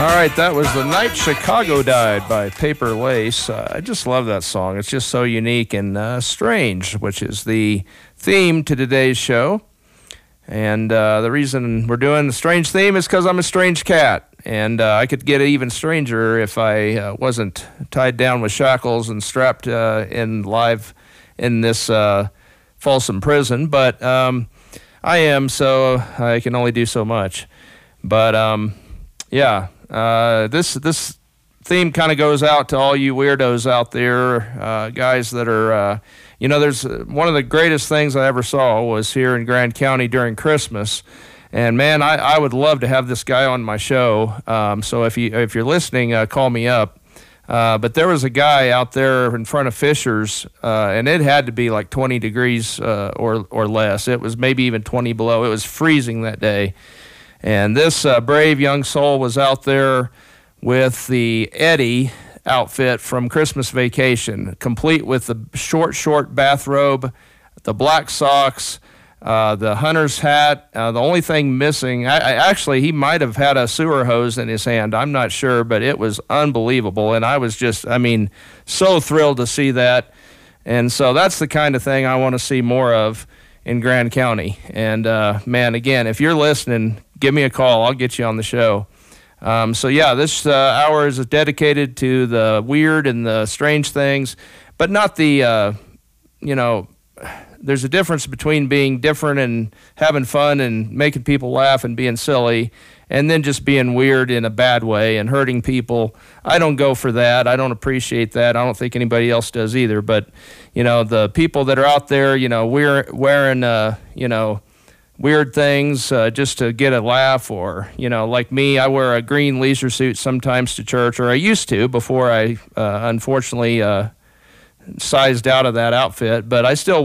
All right, that was The Night Chicago Died by Paper Lace. I just love that song. It's just so unique and strange, which is the theme to today's show. And the reason we're doing the strange theme is because I'm a strange cat. And I could get even stranger if I wasn't tied down with shackles and strapped in live in this Folsom prison. But I am, so I can only do so much. But yeah, this theme kind of goes out to all you weirdos out there, guys that are, there's one of the greatest things I ever saw was here in Grand County during Christmas. And man, I would love to have this guy on my show. So if you're listening, call me up. But there was a guy out there in front of Fisher's, and it had to be like 20 degrees or less. It was maybe even 20 below. It was freezing that day. And this brave young soul was out there with the Eddie outfit from Christmas Vacation, complete with the short bathrobe, the black socks, the hunter's hat. The only thing missing, actually, he might have had a sewer hose in his hand. I'm not sure, but it was unbelievable. And I was just, so thrilled to see that. And so that's the kind of thing I want to see more of in Grand County. And, man, again, if you're listening, give me a call. I'll get you on the show. So, yeah, this hour is dedicated to the weird and the strange things, but not the, there's a difference between being different and having fun and making people laugh and being silly, and then just being weird in a bad way and hurting people. I don't go for that. I don't appreciate that. I don't think anybody else does either. But, the people that are out there, wearing, weird things just to get a laugh, or, like me, I wear a green leisure suit sometimes to church, or I used to before I unfortunately sized out of that outfit. But I still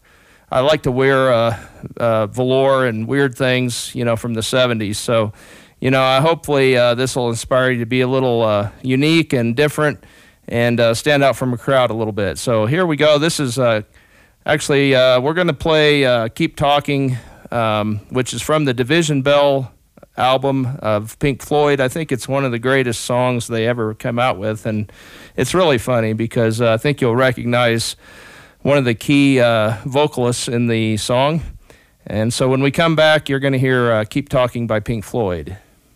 I like to wear velour and weird things, from the 70s. So, hopefully this will inspire you to be a little unique and different and stand out from a crowd a little bit. So here we go. This is actually, we're going to play Keep Talking, which is from the Division Bell album of Pink Floyd. I think it's one of the greatest songs they ever come out with, and it's really funny because I think you'll recognize one of the key vocalists in the song. And so when we come back, you're going to hear Keep Talking by Pink Floyd.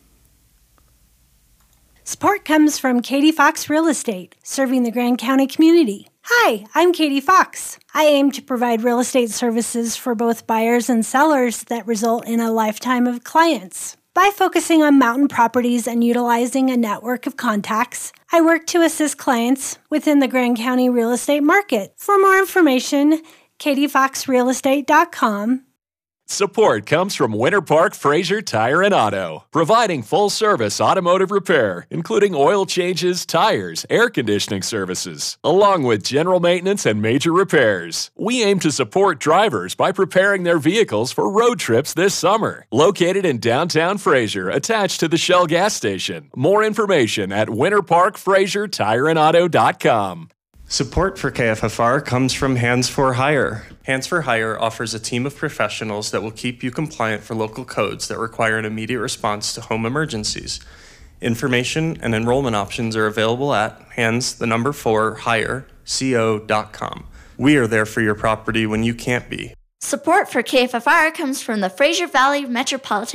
Support comes from Katie Fox Real Estate, serving the Grand County community. Hi, I'm Katie Fox. I aim to provide real estate services for both buyers and sellers that result in a lifetime of clients. By focusing on mountain properties and utilizing a network of contacts, I work to assist clients within the Grand County real estate market. For more information, katiefoxrealestate.com. Support comes from Winter Park Fraser Tire and Auto, providing full-service automotive repair, including oil changes, tires, air conditioning services, along with general maintenance and major repairs. We aim to support drivers by preparing their vehicles for road trips this summer. Located in downtown Fraser, attached to the Shell gas station. More information at winterparkfrasertireandauto.com. Support for KFFR comes from Hands for Hire. Hands for Hire offers a team of professionals that will keep you compliant for local codes that require an immediate response to home emergencies. Information and enrollment options are available at hands4hire.co.com. We are there for your property when you can't be. Support for KFFR comes from the Fraser Valley Metropolitan